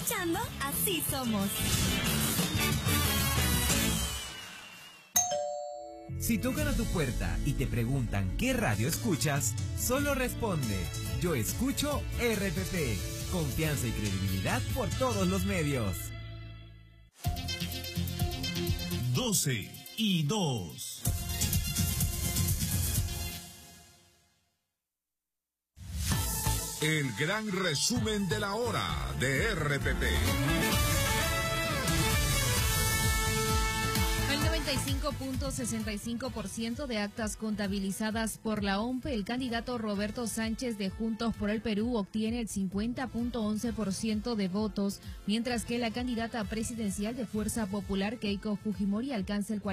escuchando Así Somos. Si tocan a tu puerta y te preguntan qué radio escuchas, solo responde: yo escucho RPP. Confianza y credibilidad por todos los medios. 12:02. El gran resumen de la hora de RPP. El 95.65% de actas contabilizadas por la OMPE, el candidato Roberto Sánchez de Juntos por el Perú obtiene el 50.11% de votos, mientras que la candidata presidencial de Fuerza Popular, Keiko Fujimori, alcanza el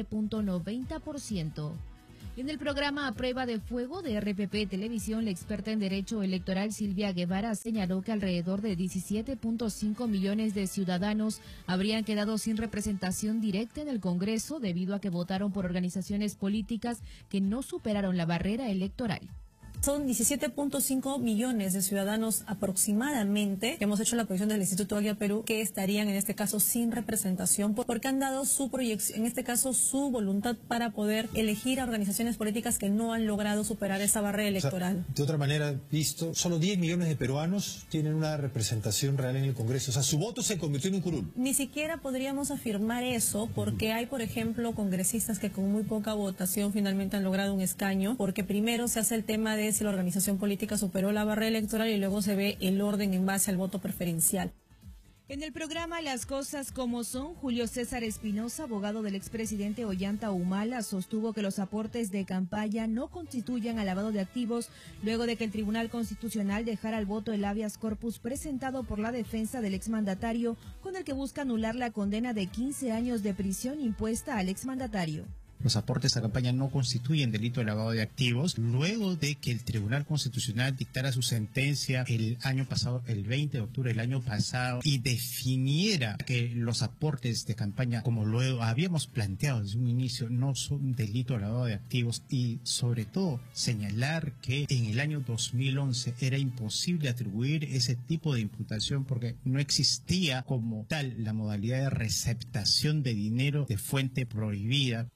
49.90%. En el programa A Prueba de Fuego de RPP Televisión, la experta en Derecho Electoral Silvia Guevara señaló que alrededor de 17.5 millones de ciudadanos habrían quedado sin representación directa en el Congreso debido a que votaron por organizaciones políticas que no superaron la barrera electoral. Son 17.5 millones de ciudadanos aproximadamente, que hemos hecho la proyección del Instituto Águila Perú, que estarían en este caso sin representación, porque han dado su proyección, en este caso su voluntad para poder elegir a organizaciones políticas que no han logrado superar esa barrera electoral. O sea, de otra manera, visto, solo 10 millones de peruanos tienen una representación real en el Congreso. O sea, su voto se convirtió en un curul. Ni siquiera podríamos afirmar eso, porque hay, por ejemplo, congresistas que con muy poca votación finalmente han logrado un escaño, porque primero se hace el tema de si la organización política superó la barrera electoral y luego se ve el orden en base al voto preferencial. En el programa Las Cosas Como Son, Julio César Espinosa, abogado del expresidente Ollanta Humala, sostuvo que los aportes de campaña no constituyan al lavado de activos luego de que el Tribunal Constitucional dejara al voto el habeas corpus presentado por la defensa del exmandatario, con el que busca anular la condena de 15 años de prisión impuesta al exmandatario. Los aportes a campaña no constituyen delito de lavado de activos, luego de que el Tribunal Constitucional dictara su sentencia el año pasado, el 20 de octubre del año pasado, y definiera que los aportes de campaña, como lo habíamos planteado desde un inicio, no son delito de lavado de activos, y sobre todo señalar que en el año 2011 era imposible atribuir ese tipo de imputación porque no existía como tal la modalidad de receptación de dinero de fuente prohibida.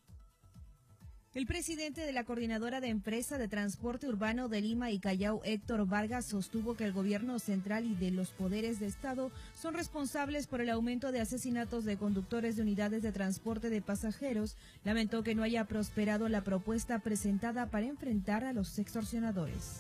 El presidente de la Coordinadora de Empresa de Transporte Urbano de Lima y Callao, Héctor Vargas, sostuvo que el gobierno central y de los poderes de Estado son responsables por el aumento de asesinatos de conductores de unidades de transporte de pasajeros. Lamentó que no haya prosperado la propuesta presentada para enfrentar a los extorsionadores.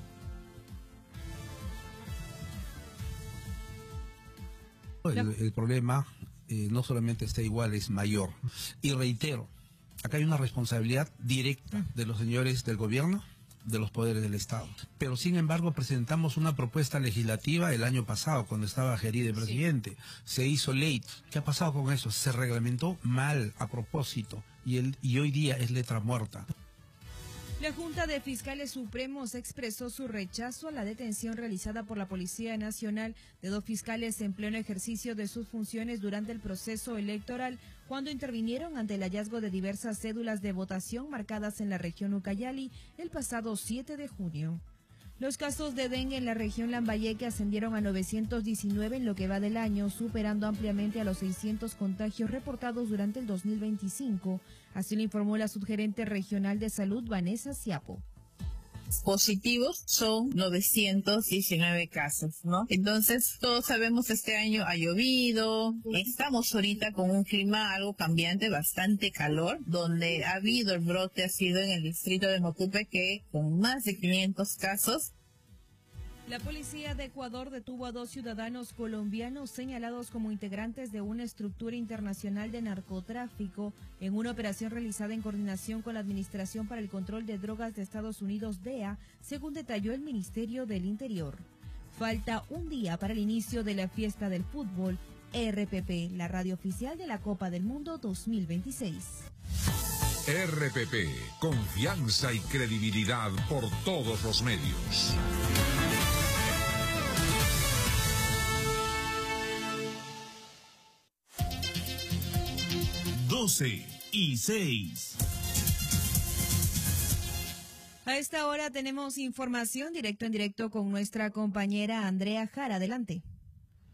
El problema no solamente está igual, es mayor. Y reitero, acá hay una responsabilidad directa de los señores del gobierno, de los poderes del Estado. Pero sin embargo presentamos una propuesta legislativa el año pasado, cuando estaba Gerí de presidente. Sí. Se hizo ley. ¿Qué ha pasado con eso? Se reglamentó mal, a propósito, y hoy día es letra muerta. La Junta de Fiscales Supremos expresó su rechazo a la detención realizada por la Policía Nacional de 2 fiscales en pleno ejercicio de sus funciones durante el proceso electoral, cuando intervinieron ante el hallazgo de diversas cédulas de votación marcadas en la región Ucayali el pasado 7 de junio. Los casos de dengue en la región Lambayeque ascendieron a 919 en lo que va del año, superando ampliamente a los 600 contagios reportados durante el 2025. Así lo informó la subgerente regional de salud, Vanessa Ciapo. Positivos son 919 casos, ¿no? Entonces, todos sabemos que este año ha llovido, estamos ahorita con un clima algo cambiante, bastante calor, donde ha habido el brote, ha sido en el distrito de Motupe, que con más de 500 casos. La policía de Ecuador detuvo a 2 ciudadanos colombianos señalados como integrantes de una estructura internacional de narcotráfico en una operación realizada en coordinación con la Administración para el Control de Drogas de Estados Unidos, DEA, según detalló el Ministerio del Interior. Falta un día para el inicio de la fiesta del fútbol. RPP, la radio oficial de la Copa del Mundo 2026. RPP, confianza y credibilidad por todos los medios. y 6. A esta hora tenemos información en directo con nuestra compañera Andrea Jara. Adelante.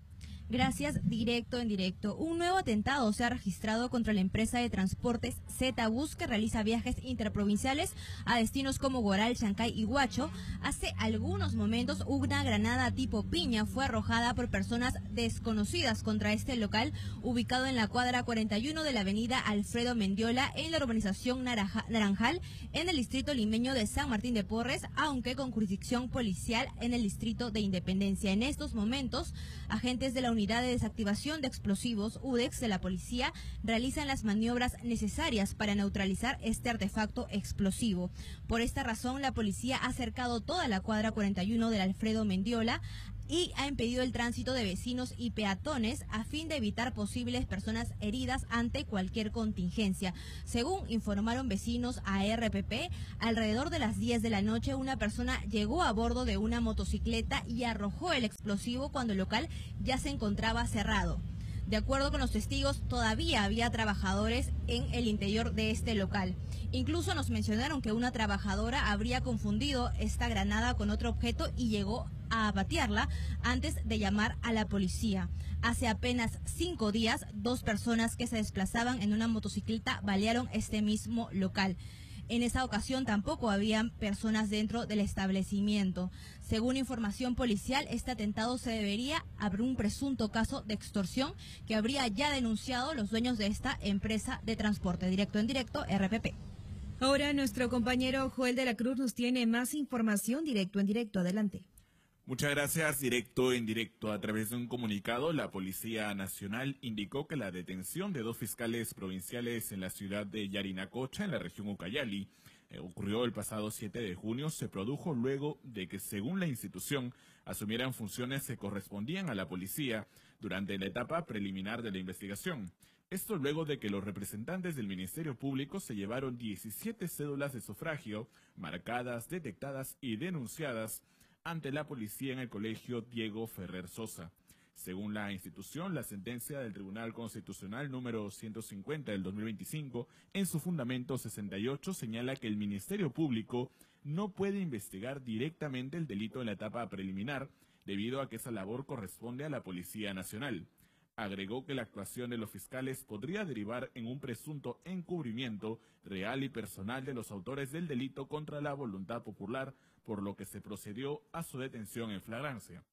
Gracias, directo en directo. Un nuevo atentado se ha registrado contra la empresa de transportes Z-Bus que realiza viajes interprovinciales a destinos como Goral, Chancay y Huacho. Hace algunos momentos una granada tipo piña fue arrojada por personas desconocidas contra este local ubicado en la cuadra 41 de la avenida Alfredo Mendiola en la urbanización Naranjal en el distrito limeño de San Martín de Porres, aunque con jurisdicción policial en el distrito de Independencia. En estos momentos, agentes de la Unidad de Desactivación de Explosivos, UDEX, de la policía, realizan las maniobras necesarias para neutralizar este artefacto explosivo. Por esta razón, la policía ha cercado toda la cuadra 41 del Alfredo Mendiola y ha impedido el tránsito de vecinos y peatones a fin de evitar posibles personas heridas ante cualquier contingencia. Según informaron vecinos a RPP, alrededor de las 10 de la noche una persona llegó a bordo de una motocicleta y arrojó el explosivo cuando el local ya se encontraba cerrado. De acuerdo con los testigos, todavía había trabajadores en el interior de este local. Incluso nos mencionaron que una trabajadora habría confundido esta granada con otro objeto y llegó a abatirla antes de llamar a la policía. Hace apenas 5 días, 2 personas que se desplazaban en una motocicleta balearon este mismo local. En esa ocasión tampoco habían personas dentro del establecimiento. Según información policial, este atentado se debería a un presunto caso de extorsión que habría ya denunciado los dueños de esta empresa de transporte. Directo en directo, RPP. Ahora nuestro compañero Joel de la Cruz nos tiene más información. Directo en directo, adelante. Muchas gracias. Directo en directo. A través de un comunicado, la Policía Nacional indicó que la detención de 2 fiscales provinciales en la ciudad de Yarinacocha, en la región Ucayali, ocurrió el pasado 7 de junio, se produjo luego de que, según la institución, asumieran funciones que correspondían a la policía durante la etapa preliminar de la investigación. Esto luego de que los representantes del Ministerio Público se llevaron 17 cédulas de sufragio marcadas, detectadas y denunciadas ante la policía en el colegio Diego Ferrer Sosa. Según la institución, la sentencia del Tribunal Constitucional número 150 del 2025, en su fundamento 68, señala que el Ministerio Público no puede investigar directamente el delito en la etapa preliminar, debido a que esa labor corresponde a la Policía Nacional. Agregó que la actuación de los fiscales podría derivar en un presunto encubrimiento real y personal de los autores del delito contra la voluntad popular, por lo que se procedió a su detención en flagrancia.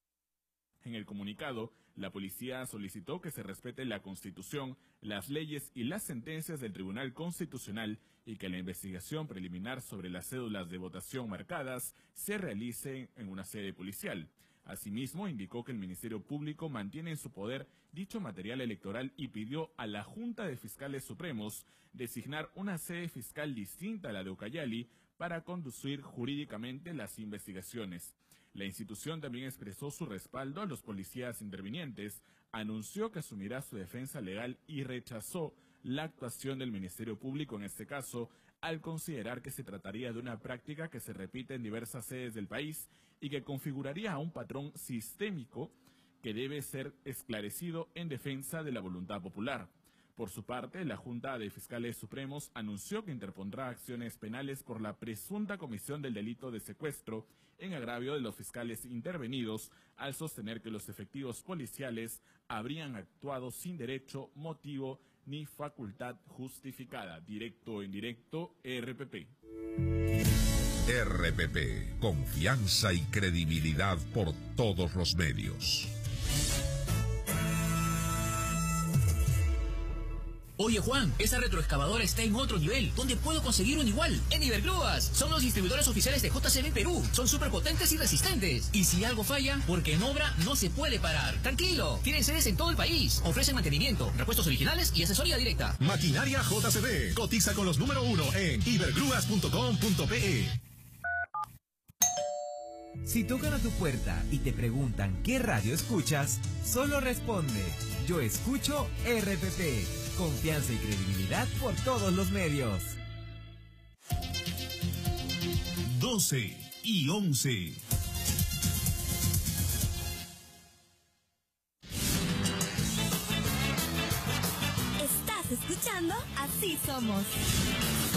En el comunicado, la policía solicitó que se respete la Constitución, las leyes y las sentencias del Tribunal Constitucional y que la investigación preliminar sobre las cédulas de votación marcadas se realice en una sede policial. Asimismo, indicó que el Ministerio Público mantiene en su poder dicho material electoral y pidió a la Junta de Fiscales Supremos designar una sede fiscal distinta a la de Ucayali para conducir jurídicamente las investigaciones. La institución también expresó su respaldo a los policías intervinientes, anunció que asumirá su defensa legal y rechazó la actuación del Ministerio Público en este caso, al considerar que se trataría de una práctica que se repite en diversas sedes del país y que configuraría un patrón sistémico que debe ser esclarecido en defensa de la voluntad popular. Por su parte, la Junta de Fiscales Supremos anunció que interpondrá acciones penales por la presunta comisión del delito de secuestro en agravio de los fiscales intervenidos, al sostener que los efectivos policiales habrían actuado sin derecho, motivo ni facultad justificada. Directo en directo, RPP. RPP, confianza y credibilidad por todos los medios. Oye Juan, esa retroexcavadora está en otro nivel. ¿Dónde puedo conseguir un igual? En Ibergrúas. Son los distribuidores oficiales de JCB Perú. Son súper potentes y resistentes. Y si algo falla, porque en obra no se puede parar. Tranquilo, tienen sedes en todo el país. Ofrecen mantenimiento, repuestos originales y asesoría directa. Maquinaria JCB. Cotiza con los número 1 en ibergrúas.com.pe. Si tocan a tu puerta y te preguntan qué radio escuchas, solo responde: yo escucho RPP. Confianza y credibilidad por todos los medios. 12:11. Estás escuchando Así Somos.